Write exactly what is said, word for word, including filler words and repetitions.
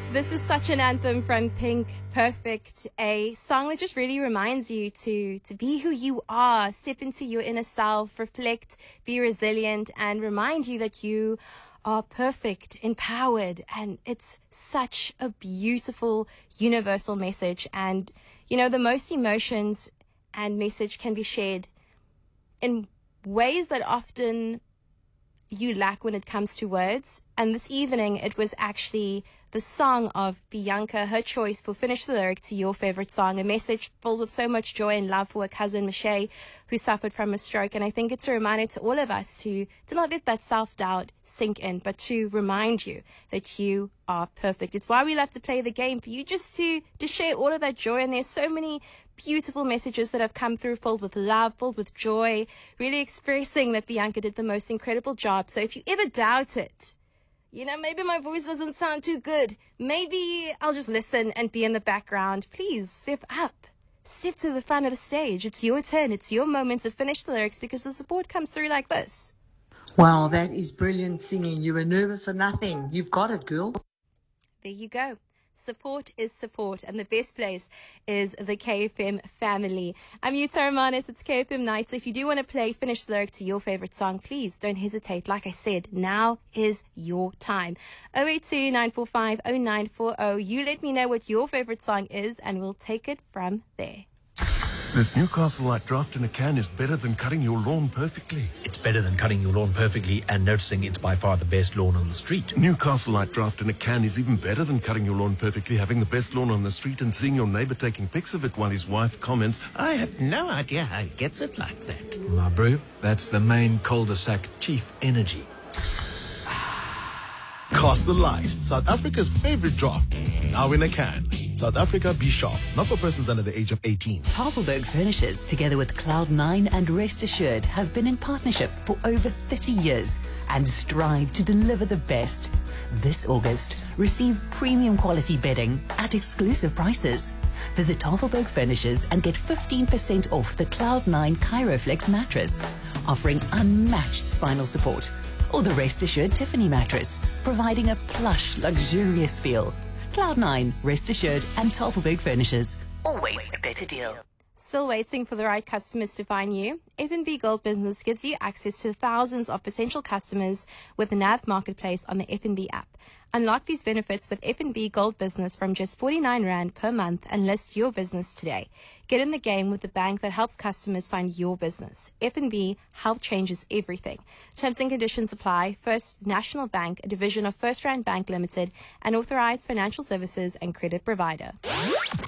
This is such an anthem from Pink, Perfect, a song that just really reminds you to, to be who you are, step into your inner self, reflect, be resilient, and remind you that you are perfect, empowered. And it's such a beautiful, universal message. And, you know, the most emotions and message can be shared in ways that often you lack when it comes to words. And this evening, it was actually the song of Bianca, her choice for Finish the Lyric to your favorite song, a message filled with so much joy and love for her cousin Michelle, who suffered from a stroke. And I think it's a reminder to all of us to, to not let that self-doubt sink in, but to remind you that you are perfect. It's why we love to play the game, for you just to, to share all of that joy. And there's so many beautiful messages that have come through, filled with love, filled with joy, really expressing that Bianca did the most incredible job. So if you ever doubt it, you know, maybe my voice doesn't sound too good, maybe I'll just listen and be in the background, please step up. Step to the front of the stage. It's your turn. It's your moment to finish the lyrics, because the support comes through like this. Wow, that is brilliant singing. You were nervous for nothing. You've got it, girl. There you go. Support is support, and the best place is the K F M family. I'm Yuta Romanis. It's K F M Night. So if you do want to play Finish the Lyric to your favorite song, please don't hesitate. Like I said, now is your time. oh eight two, nine four five, oh nine four oh. You let me know what your favorite song is, and we'll take it from there. This Newcastle Light Draft in a can is better than cutting your lawn perfectly. It's better than cutting your lawn perfectly and noticing it's by far the best lawn on the street. Newcastle Light Draft in a can is even better than cutting your lawn perfectly, having the best lawn on the street and seeing your neighbour taking pics of it while his wife comments, "I have no idea how he gets it like that." My bro, that's the main cul-de-sac chief energy. Castle Light, South Africa's favorite draft, now in a can. South Africa, be sharp. Not for persons under the age of eighteen. Tafelberg Furnishers, together with Cloud nine and Rest Assured, have been in partnership for over thirty years and strive to deliver the best. This August, receive premium quality bedding at exclusive prices. Visit Tafelberg Furnishers and get fifteen percent off the Cloud nine Chiroflex mattress, offering unmatched spinal support, or the Rest Assured Tiffany mattress, providing a plush, luxurious feel. Cloud nine, Rest Assured, and Tafelberg Furnishers. Always a better deal. Still waiting for the right customers to find you? F N B Gold Business gives you access to thousands of potential customers with the Nav Marketplace on the F N B app. Unlock these benefits with F N B Gold Business from just forty-nine rand per month and list your business today. Get in the game with the bank that helps customers find your business. F N B, health changes everything. Terms and conditions apply. First National Bank, a division of First Rand Bank Limited, an authorized financial services and credit provider.